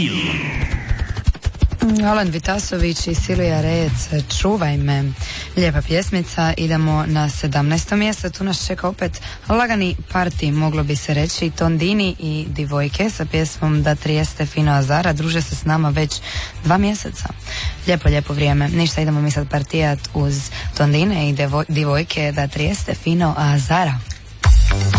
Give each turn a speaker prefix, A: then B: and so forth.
A: Alen Vitasović i Silija Rec, Čuvaj me. Lijepa pjesmica. Idemo na 17. mjesto. Tu nas čeka opet lagani party, moglo bi se reći. Tondini i Divojke sa pjesmom Da trijeste fino azara. Druže se s nama već 2 mjeseca. Lijepo vrijeme. Ništa, idemo mi sad partijat uz Tondine i Divojke Da trijeste fino azara.